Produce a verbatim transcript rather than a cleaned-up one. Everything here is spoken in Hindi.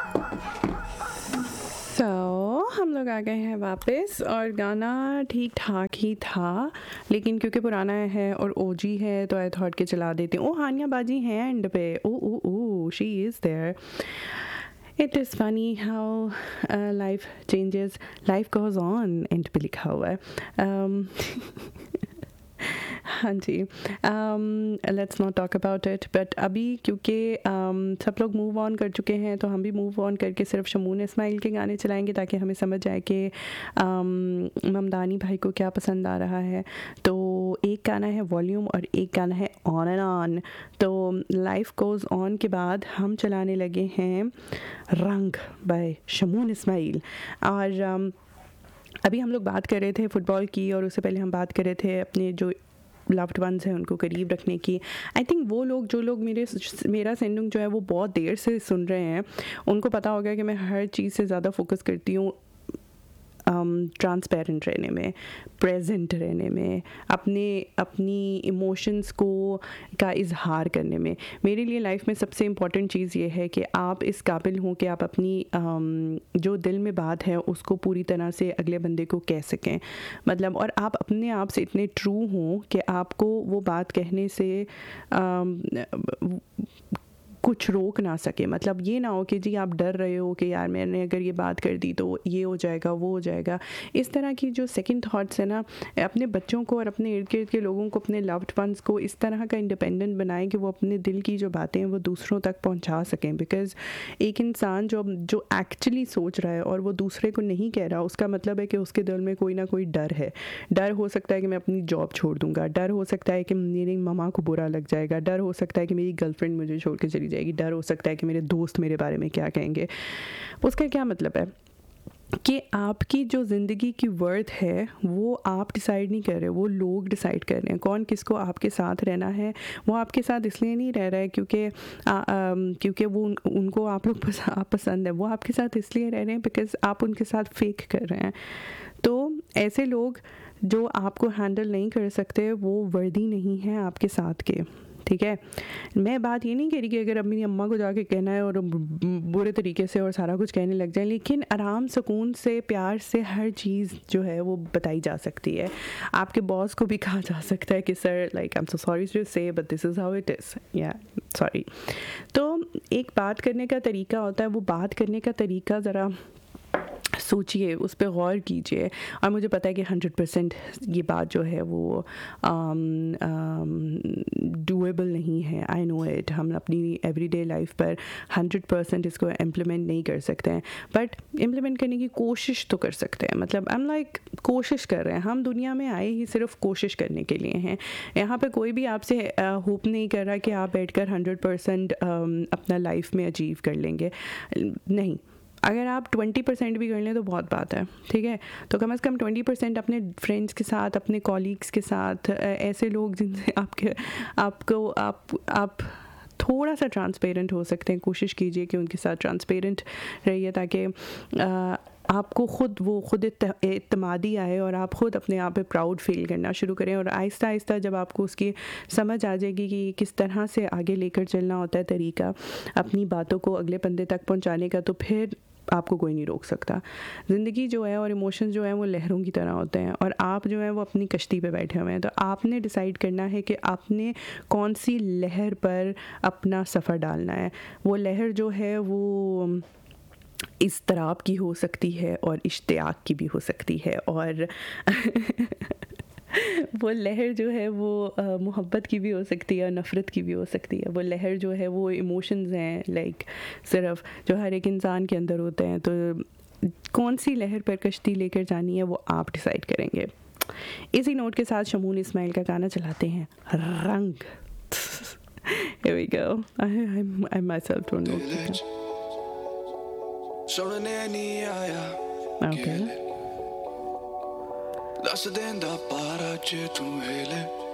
सो so, हम लोग आ गए हैं वापस और गाना ठीक ठाक ही था, लेकिन क्योंकि पुराना है और ओजी है तो आई थॉट के चला देते हैं। ओ हानिया बाजी हैं एंड पे, ओ ओ oh she is there. It is funny how life changes, life goes on and पे लिखा हुआ है। um, हाँ जी, let's not talk about it. But अभी क्योंकि um, सब लोग मूव ऑन कर चुके हैं तो हम भी मूव ऑन करके सिर्फ शमून इस्माइल के गाने चलाएंगे ताकि हमें समझ आए कि um, ममदानी भाई को क्या पसंद आ रहा है। तो एक गाना है वॉल्यूम और एक गाना है ऑन एंड ऑन। तो लाइफ गोज़ ऑन के बाद हम चलाने लगे हैं रंग बाय शमून इस्माइल। और um, अभी हम लोग बात कर रहे थे फुटबॉल की और उससे पहले हम बात कर रहे थे अपने जो लव्ड वंस हैं उनको करीब रखने की। आई थिंक वो लोग जो लोग मेरे मेरा सेंडिंग जो है वो बहुत देर से सुन रहे हैं उनको पता होगा कि मैं हर चीज़ से ज़्यादा फोकस करती हूँ ट्रांसपेरेंट um, रहने में, प्रेजेंट रहने में, अपने अपनी इमोशंस को का इजहार करने में। मेरे लिए लाइफ में सबसे इम्पॉर्टेंट चीज़ ये है कि आप इस काबिल हों कि आप अपनी um, जो दिल में बात है उसको पूरी तरह से अगले बंदे को कह सकें। मतलब और आप अपने आप से इतने ट्रू हों कि आपको वो बात कहने से um, कुछ रोक ना सके। मतलब ये ना हो कि जी आप डर रहे हो कि यार मैंने अगर ये बात कर दी तो ये हो जाएगा वो हो जाएगा। इस तरह की जो सेकंड थॉट्स है ना, अपने बच्चों को और अपने इर्द गिर्द के लोगों को, अपने लव्ड वंस को इस तरह का इंडिपेंडेंट बनाएं कि वो अपने दिल की जो बातें हैं वो दूसरों तक पहुंचा सकें। बिकॉज़ एक इंसान जो जो एक्चुअली सोच रहा है और वो दूसरे को नहीं कह रहा, उसका मतलब है कि उसके दिल में कोई ना कोई डर है। डर हो सकता है कि मैं अपनी जॉब छोड़ दूँगा, डर हो सकता है कि मेरी ममा को बुरा लग जाएगा, डर हो सकता है कि मेरी गर्लफ्रेंड मुझे छोड़ के चली जाएगी, डर हो सकता है कि मेरे दोस्त मेरे बारे में क्या कहेंगे। उसका क्या मतलब है कि आपकी जो ज़िंदगी की वर्थ है वो आप डिसाइड नहीं कर रहे, वो लोग डिसाइड कर रहे हैं। कौन किसको आपके साथ रहना है, वो आपके साथ इसलिए नहीं रह रहा है क्योंकि क्योंकि वो उन, उनको आप लोग पस, आप पसंद है। वो आपके साथ इसलिए रह रहे हैं बिकॉज़ आप उनके साथ फेक कर रहे हैं। तो ऐसे लोग जो आपको हैंडल नहीं कर सकते वो वर्दी नहीं है आपके साथ के। ठीक है, मैं बात ये नहीं कह रही कि अगर अपनी अम्मा को जाके कहना है और बुरे तरीके से और सारा कुछ कहने लग जाए, लेकिन आराम सुकून से प्यार से हर चीज़ जो है वो बताई जा सकती है। आपके बॉस को भी कहा जा सकता है कि sir like I am so sorry to से but this is how it is, या सॉरी। तो एक बात करने का तरीका होता है, वो बात करने का तरीका ज़रा सोचिए, उस पर गौर कीजिए। और मुझे पता है कि हंड्रेड परसेंट ये बात जो है वो डूएबल नहीं है, आई नो इट। हम अपनी एवरीडे लाइफ पर हंड्रेड परसेंट इसको इम्प्लीमेंट नहीं कर सकते हैं, बट इम्प्लीमेंट करने की कोशिश तो कर सकते हैं। मतलब आई एम लाइक कोशिश कर रहे हैं। हम दुनिया में आए ही सिर्फ कोशिश करने के लिए हैं। यहाँ पे कोई भी आपसे होप नहीं कर रहा कि आप बैठकर हंड्रेड परसेंट अपना लाइफ में अचीव कर लेंगे, नहीं। अगर आप ट्वेंटी परसेंट भी कर लें तो बहुत बात है, ठीक है। तो कम से कम ट्वेंटी परसेंट अपने फ्रेंड्स के साथ, अपने कॉलीग्स के साथ, ऐसे लोग जिनसे आपके आपको आप आप थोड़ा सा ट्रांसपेरेंट हो सकते हैं, कोशिश कीजिए कि उनके साथ ट्रांसपेरेंट रहिए ताकि आपको ख़ुद वो ख़ुद इत्तेमादी आए और आप ख़ुद अपने आप पे प्राउड फील करना शुरू करें। और आहिस्ता आहिस्ता जब आपको उसकी समझ आ जाएगी कि किस तरह से आगे लेकर चलना होता है तरीका अपनी बातों को अगले बंदे तक पहुंचाने का, तो फिर आपको कोई नहीं रोक सकता। ज़िंदगी जो है और इमोशंस जो है वो लहरों की तरह होते हैं और आप जो है वो अपनी कश्ती पे बैठे हुए हैं। तो आपने डिसाइड करना है कि आपने कौन सी लहर पर अपना सफ़र डालना है। वो लहर जो है वो इज़्तिराब की हो सकती है और इश्तियाक की भी हो सकती है, और वो लहर जो है वो मोहब्बत की भी हो सकती है और नफ़रत की भी हो सकती है। वो लहर जो है वो इमोशंस हैं लाइक सिर्फ जो हर एक इंसान के अंदर होते हैं। तो कौन सी लहर पर कश्ती लेकर जानी है वो आप डिसाइड करेंगे। इसी नोट के साथ शमून इस्माइल का गाना चलाते हैं, रंग। Here we go. I, I, I myself don't know. Okay. ਦੱਸ ਦੇਂਦਾ ਪਾਰਾ ਜੇ ਤੂੰ ਵੇਲੇ